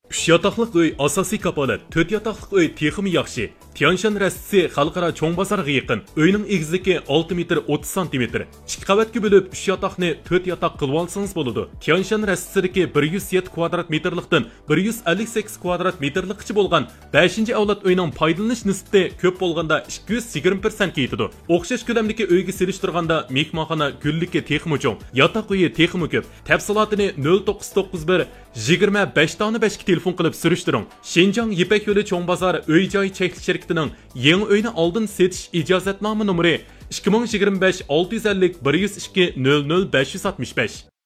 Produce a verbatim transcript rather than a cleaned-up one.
uch yotoqliq uy asosiy kapolat, to'rt yotoqliq uy texmi yaxshi. Tianshan rastisi xalqaro cho'ng bozorga yaqin. Uyning egizligi olti metr o'ttiz santimetr. ikki qavatga bo'lib uch yotoqni to'rt yotoq qilib olsangiz bo'ladi. Tianshan rastisidagi bir yuz yetti kvadrat metrlikdan bir yuz ellik sakkiz kvadrat metrlikcha bo'lgan beshinchi avlod uyning foydalanish nisbati ko'p bo'lganda ikki yuz yigirma persent yetadi. O'xshash ko'lamdagi uyga selishtirganda mehmonxona gulligi texmi cho'ng, yotoq uyi texmi ko'p. Tafsilotini nol to'qqiz to'qqiz bir yigirma besh besh ga telefon qilib surishtiring. Shenjang Yipak yo'li cho'ng bozor uy-joy cheklik shirkatining yangi uyni oldin setish ijozatnoma nomeri ikki ming yigirma besh olti yuz ellik bir yuz ikki nol nol besh yuz oltmish besh.